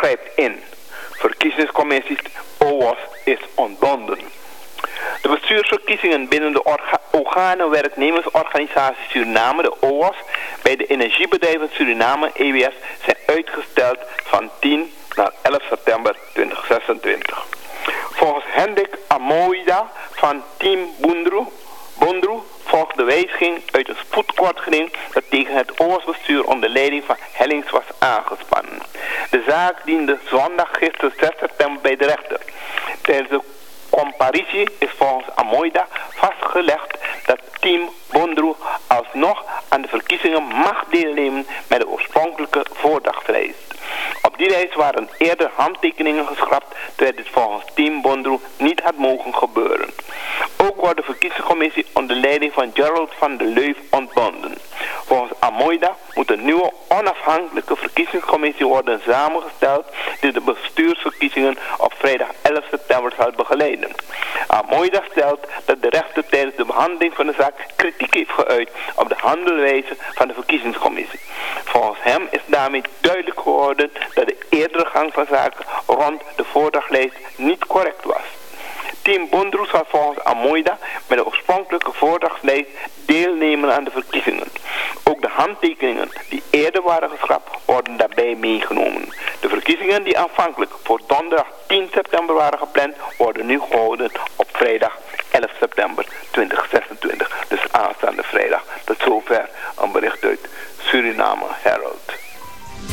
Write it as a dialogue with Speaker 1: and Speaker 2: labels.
Speaker 1: grijpt in. Verkiezingscommissie OWAS is ontbonden. De bestuursverkiezingen binnen de organen werknemersorganisatie Suriname, de OWAS, bij de energiebedrijven Suriname, EWS, zijn uitgesteld van 10 naar 11 september 2026. Volgens Hendrik Amoida van Team Bondru volgt de wijziging uit een spoedkortgeding dat tegen het OWAS-bestuur onder leiding van Hellings was aangespannen. De zaak diende zondag gisteren 6 september bij de rechter. Tijdens de comparitie is volgens Amoida vastgelegd dat Team Bondru alsnog aan de verkiezingen mag deelnemen met de oorspronkelijke voordrachtslijst. Op die lijst waren eerder handtekeningen geschrapt, terwijl dit volgens Team Bondru niet had mogen gebeuren. Ook wordt de verkiezingscommissie onder leiding van Gerald van der Leuf ontbonden. Volgens Amoida moet een nieuwe onafhankelijke verkiezingscommissie worden samengesteld die de bestuursverkiezingen op vrijdag 11 september zal begeleiden. Amoida stelt dat de rechter tijdens de behandeling van de zaak kritiek heeft geuit op de handelwijze van de verkiezingscommissie. Volgens hem is daarmee duidelijk geworden dat de eerdere gang van zaken rond de voordrachtlijst niet correct was. Team Bondru zal volgens Amoida met de oorspronkelijke voordrachtslijst deelnemen aan de verkiezingen. Ook de handtekeningen die eerder waren geschrapt worden daarbij meegenomen. De verkiezingen die aanvankelijk voor donderdag 10 september waren gepland worden nu gehouden op vrijdag